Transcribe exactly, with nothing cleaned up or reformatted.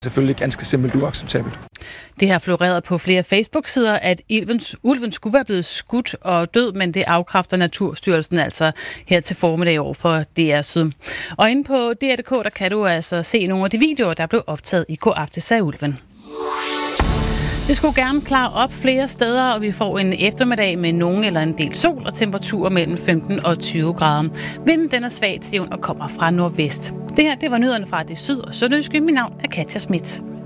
Selvfølgelig ganske simpelt uacceptabelt. Det har floreret på flere Facebook-sider, at ulven skulle være blevet skudt og død, men det afkræfter Naturstyrelsen altså her til formiddag over for D R Syd. Og inde på D R punktum d k, der kan du altså se nogle af de videoer, der blev optaget i går aftes af ulven. Det skulle gerne klare op flere steder, og vi får en eftermiddag med nogen eller en del sol og temperaturer mellem femten og tyve grader. Vinden den er svag til jævn og kommer fra nordvest. Det her det var nyhederne fra det syd- og sønderjyske. Mit navn er Katja Schmidt.